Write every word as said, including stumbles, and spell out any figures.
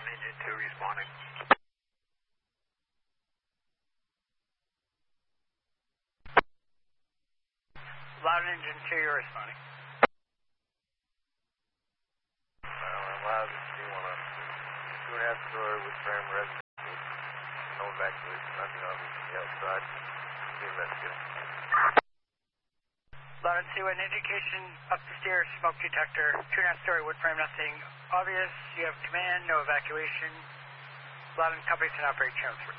Engine two responding. Loud Engine two, you're responding. Uh, Loud C one on two and a half story with frame residence. No evacuation, nothing on the outside. Be investigating. Loud C one, indication up the stairs, smoke detector, two and a half story wood frame, nothing obvious. You have command, no evacuation. Loud and company can operate transfer.